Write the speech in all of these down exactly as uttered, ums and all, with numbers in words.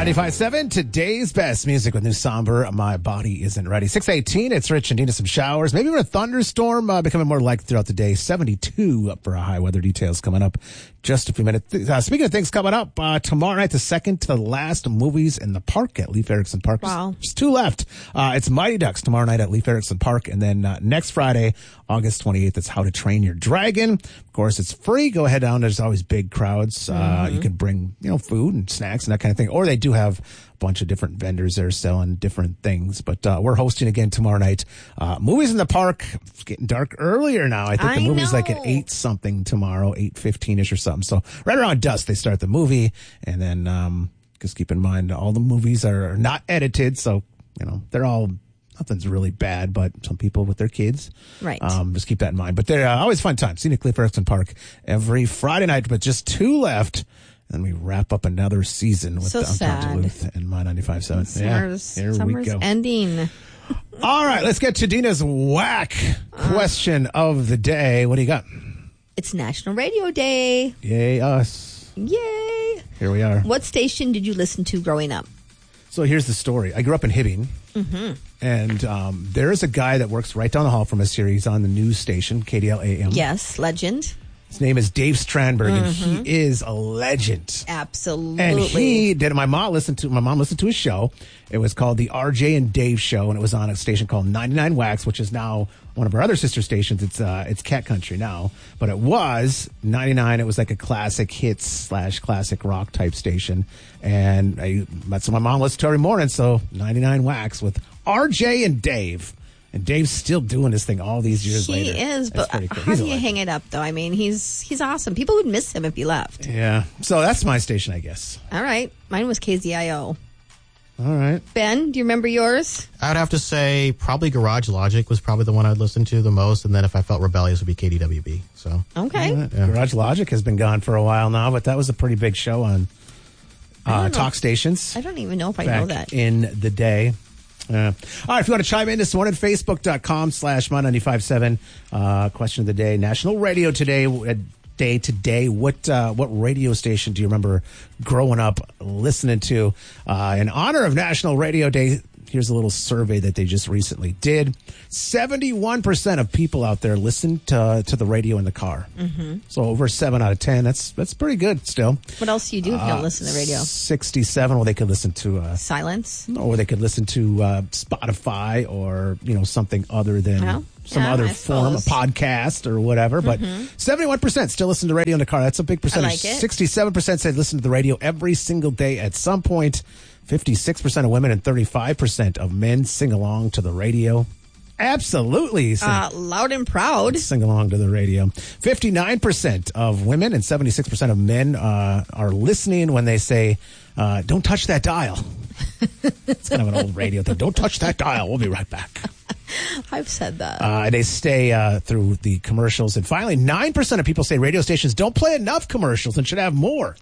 ninety-five point seven, today's best music with new somber My Body Isn't Ready. six eighteen, it's Rich and Dina. Some showers, maybe even a thunderstorm, uh, becoming more likely throughout the day. seventy-two up for a high. Weather details coming up just a few minutes. Uh, speaking of things coming up, uh, tomorrow night, the second to the last movies in the park at Leif Erikson Park. Wow. There's two left. Uh, it's Mighty Ducks tomorrow night at Leif Erikson Park. And then uh, next Friday, August twenty-eighth, it's How to Train Your Dragon. Of course, it's free. Go ahead down. There's always big crowds. Uh, Mm-hmm. You can bring, you know, food and snacks and that kind of thing. Or they do have a bunch of different vendors there selling different things. But uh, we're hosting again tomorrow night. Uh, movies in the park. It's getting dark earlier now. I think I the movie's know. like at eight something tomorrow, eight fifteen-ish or something. So right around dusk, they start the movie. And then um, just keep in mind, all the movies are not edited. So, you know, they're all... Nothing's really bad, but some people with their kids. Right. Um, just keep that in mind. But they're uh, always fun times. Scenic Leif Erikson Park every Friday night, but just two left. And we wrap up another season with So Downtown sad. Duluth and My ninety-five point seven. Summer's, Yeah, here we summer's go. ending. All right, let's get to Dina's whack question of the day. What do you got? It's National Radio Day. Yay, us. Yay. Here we are. What station did you listen to growing up? So here's the story. I grew up in Hibbing, Mm-hmm. and um, there is a guy that works right down the hall from us here. He's on the news station, K D L A M. Yes, legend. His name is Dave Strandberg, and Mm-hmm. he is a legend. Absolutely. And he did. My mom listened to my mom listened to his show. It was called the R J and Dave Show, and it was on a station called ninety-nine Wax, which is now one of our other sister stations. It's uh, it's Cat Country now, but it was ninety-nine. It was like a classic hits slash classic rock type station, and I, that's what my mom listened to every morning. So ninety-nine Wax with R J and Dave. And Dave's still doing this thing all these years He later. is, That's but pretty cool. how He's do a you legend. hang it up, though? I mean, he's he's awesome. People would miss him if he left. Yeah. So that's my station, I guess. All right. Mine was K Z I O. All right. Ben, do you remember yours? I'd have to say probably Garage Logic was probably the one I'd listen to the most, and then if I felt rebellious, would be K D W B. So Okay. Yeah. Garage Logic has been gone for a while now, but that was a pretty big show on I uh, don't know. talk stations I don't even know if I back know that. in the day. Uh, all right, if you want to chime in this morning, facebook.com slash my 957. Uh, question of the day, National Radio Today, uh, day today. What uh, what radio station do you remember growing up listening to? Uh, in honor of National Radio Day, here's a little survey that they just recently did. seventy-one percent of people out there listen to to the radio in the car. Mm-hmm. So over seven out of ten. That's that's pretty good still. What else do you do if you don't listen to radio? sixty-seven. Well, they could listen to... Uh, Silence. or they could listen to uh, Spotify or, you know, something other than Well, some yeah, other I form, a suppose. podcast or whatever. But seventy-one percent still listen to radio in the car. That's a big percentage. like it. sixty-seven percent said listen to the radio every single day at some point. fifty-six percent of women and thirty-five percent of men sing along to the radio. Absolutely. Sing, Uh, loud and proud. sing along to the radio. fifty-nine percent of women and seventy-six percent of men uh, are listening when they say, uh, don't touch that dial. It's kind of an old radio thing. Don't touch that dial. We'll be right back. I've said that. Uh, they stay uh, through the commercials. And finally, nine percent of people say radio stations don't play enough commercials and should have more.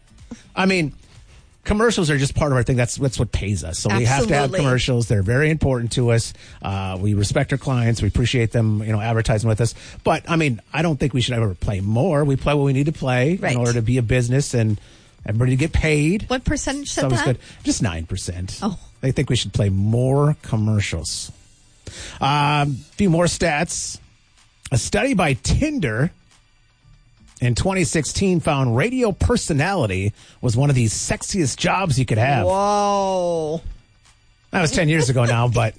I mean, commercials are just part of our thing. That's that's what pays us. So we have to have Absolutely. commercials. They're very important to us. Uh, we respect our clients. We appreciate them, you know, advertising with us. But I mean, I don't think we should ever play more. We play what we need to play Right. in order to be a business and everybody to get paid. What percentage said So it's that? good. Just nine percent. Oh. They think we should play more commercials. A um, few more stats. A study by Tinder in twenty sixteen found radio personality was one of the sexiest jobs you could have. Whoa. That was ten years ago now, but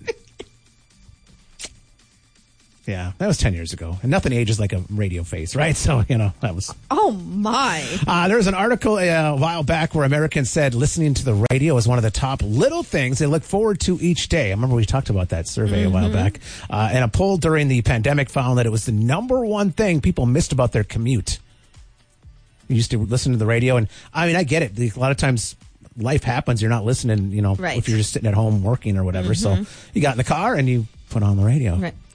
yeah, that was ten years ago. And nothing ages like a radio face, right? So, you know, that was... Oh, my. Uh, there was an article uh, a while back where Americans said listening to the radio is one of the top little things they look forward to each day. I remember we talked about that survey a while back. Uh, and a poll during the pandemic found that it was the number one thing people missed about their commute. You used to listen to the radio, and I mean, I get it. A lot of times life happens. You're not listening, you know, Right. if you're just sitting at home working or whatever. So you got in the car and you put on the radio. Right.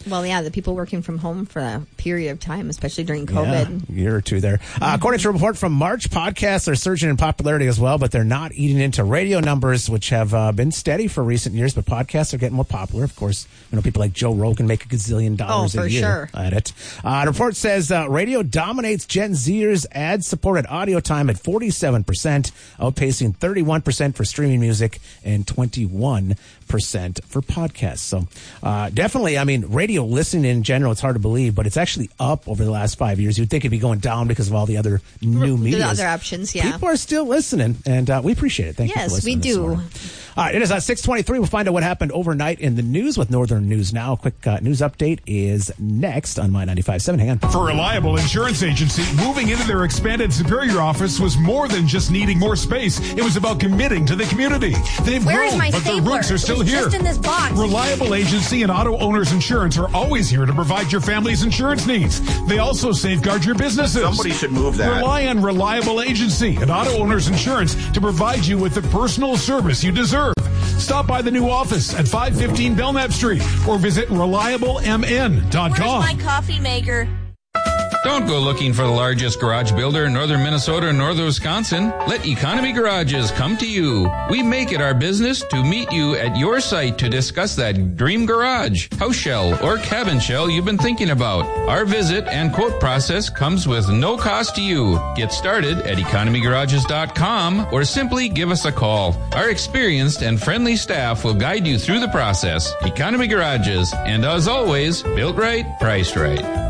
Well, yeah, the people working from home for a period of time, especially during COVID. Yeah, a year or two there. Uh, according to a report from March, podcasts are surging in popularity as well, but they're not eating into radio numbers, which have uh, been steady for recent years. But podcasts are getting more popular. Of course, you know, people like Joe Rogan make a gazillion dollars oh, a year sure. at it. Uh, the report says uh, radio dominates Gen Zers' ad-supported audio time at forty-seven percent, outpacing thirty-one percent for streaming music and twenty-one percent for podcasts. So uh, definitely, I mean, radio listening in general, it's hard to believe, but it's actually up over the last five years. You'd think it'd be going down because of all the other new media. The other options, yeah. People are still listening, and uh, we appreciate it. Thank yes, you for listening. Yes, we this do. morning. All right, it is at six twenty-three. We'll find out what happened overnight in the news with Northern News Now. A quick uh, news update is next on My ninety-five point seven. Hang on. For Reliable Insurance Agency, moving into their expanded Superior office was more than just needing more space. It was about committing to the community. They've Where grown, is my but their stapler? roots are still It's here. just in this box. Reliable Agency and Auto Owners Insurance are always here to provide your family's insurance needs. They also safeguard your businesses. Somebody should move that. Rely on Reliable Agency and Auto Owners Insurance to provide you with the personal service you deserve. Stop by the new office at five fifteen Belknap Street or visit reliable m n dot com. Where's my coffee maker? Don't go looking for the largest garage builder in northern Minnesota or northern Wisconsin. Let Economy Garages come to you. We make it our business to meet you at your site to discuss that dream garage, house shell, or cabin shell you've been thinking about. Our visit and quote process comes with no cost to you. Get started at economy garages dot com or simply give us a call. Our experienced and friendly staff will guide you through the process. Economy Garages, and as always, built right, priced right.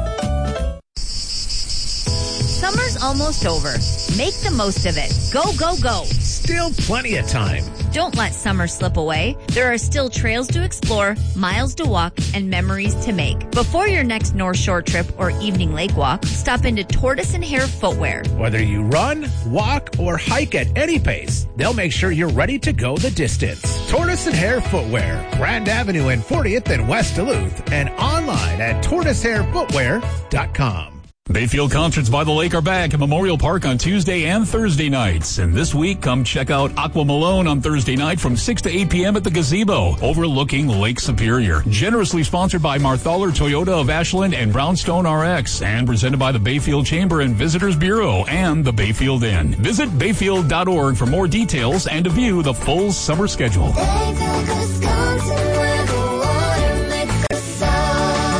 Summer's almost over. Make the most of it. Go, go, go. Still plenty of time. Don't let summer slip away. There are still trails to explore, miles to walk, and memories to make. Before your next North Shore trip or evening lake walk, stop into Tortoise and Hare Footwear. Whether you run, walk, or hike at any pace, they'll make sure you're ready to go the distance. Tortoise and Hare Footwear, Grand Avenue and fortieth in West Duluth, and online at tortoise hare footwear dot com. Bayfield Concerts by the Lake are back at Memorial Park on Tuesday and Thursday nights. And this week, come check out Aqua Malone on Thursday night from six to eight p.m. at the Gazebo, overlooking Lake Superior. Generously sponsored by Marthaler Toyota of Ashland and Brownstone R X, and presented by the Bayfield Chamber and Visitors Bureau and the Bayfield Inn. Visit bayfield dot org for more details and to view the full summer schedule. Bayfield, Wisconsin, where the water makes the sound.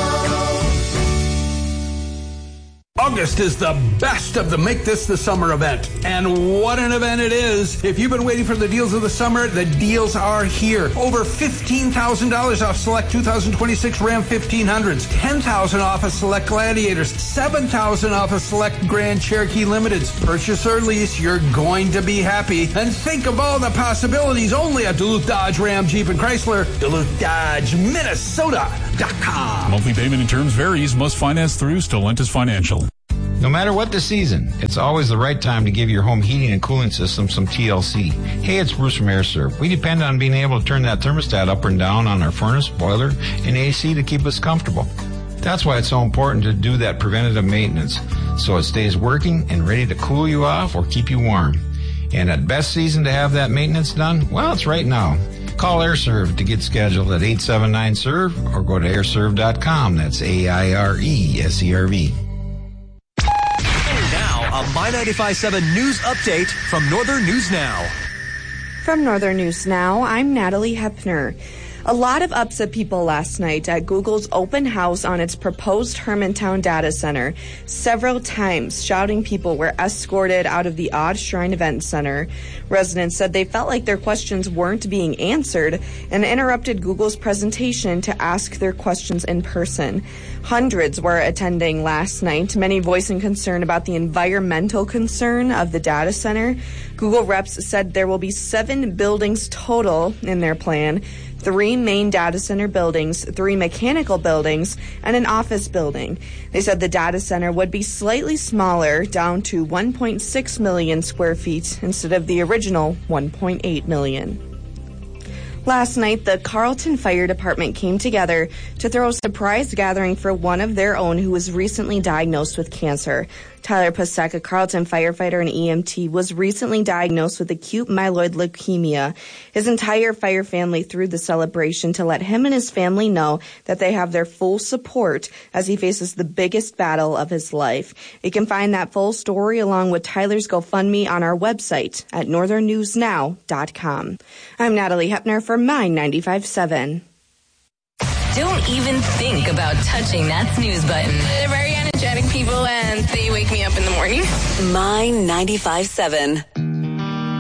August is the best of the Make This the Summer event. And what an event it is. If you've been waiting for the deals of the summer, the deals are here. Over fifteen thousand dollars off select two thousand twenty-six Ram fifteen hundreds, ten thousand dollars off of select Gladiators, seven thousand dollars off of select Grand Cherokee Limiteds. Purchase or lease, you're going to be happy. And think of all the possibilities only at Duluth Dodge Ram Jeep and Chrysler, Duluth Dodge Minnesota dot com. Monthly payment and terms varies. Must finance through Stellantis Financial. No matter what the season, it's always the right time to give your home heating and cooling system some T L C. Hey, it's Bruce from AirServe. We depend on being able to turn that thermostat up and down on our furnace, boiler, and A C to keep us comfortable. That's why it's so important to do that preventative maintenance, so it stays working and ready to cool you off or keep you warm. And at best season to have that maintenance done, well, it's right now. Call AirServe to get scheduled at eight seven nine S E R V or go to air serve dot com. That's A I R E S E R V. A My ninety-five point seven news update from Northern News Now. From Northern News Now, I'm Natalie Hepner. A lot of upset people last night at Google's open house on its proposed Hermantown data center. Several times, shouting people were escorted out of the Odd Shrine Event Center. Residents said they felt like their questions weren't being answered and interrupted Google's presentation to ask their questions in person. Hundreds were attending last night, many voicing concern about the environmental concern of the data center. Google reps said there will be seven buildings total in their plan. Three main data center buildings, three mechanical buildings, and an office building. They said the data center would be slightly smaller, down to one point six million square feet instead of the original one point eight million. Last night, the Carleton Fire Department came together to throw a surprise gathering for one of their own who was recently diagnosed with cancer. Tyler Pasek, a Carleton firefighter and E M T, was recently diagnosed with acute myeloid leukemia. His entire fire family threw the celebration to let him and his family know that they have their full support as he faces the biggest battle of his life. You can find that full story along with Tyler's GoFundMe on our website at northern news now dot com. I'm Natalie Hepner for Mine ninety-five point seven. Don't even think about touching that snooze button. They're very energetic people and they wake me up in the morning. Mine ninety-five point seven.